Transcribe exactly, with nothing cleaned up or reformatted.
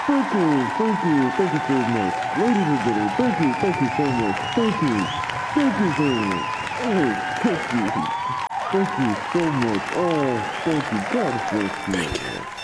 Thank you, thank you, thank you so much. Ladies and gentlemen, thank you, thank you so much. Thank you, thank you so much. Oh, thank you. Thank you so much. Oh, thank you. God bless you. Thank you.